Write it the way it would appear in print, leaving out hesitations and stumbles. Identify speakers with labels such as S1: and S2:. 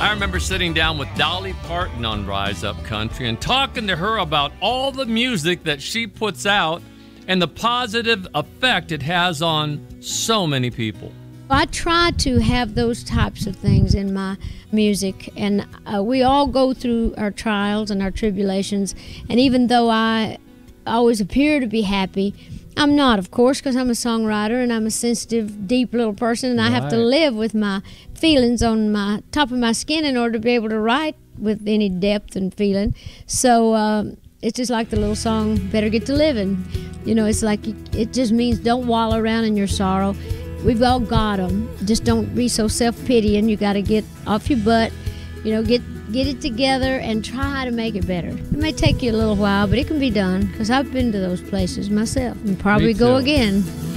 S1: I remember sitting down with Dolly Parton on Rise Up Country and talking to her about all the music that she puts out and the positive effect it has on so many people.
S2: I try to have those types of things in my music, and we all go through our trials and our tribulations, and even though I always appear to be happy, I'm not, of course, because I'm a songwriter and I'm a sensitive, deep little person, and I have to live with my feelings on my top of my skin in order to be able to write with any depth and feeling. So it's just like the little song, Better Get to Living. You know, it's like, it just means don't wallow around in your sorrow. We've all got them. Just don't be so self-pitying. You got to get off your butt, you know, get it together and try to make it better. It may take you a little while, but it can be done, because I've been to those places myself and probably go again.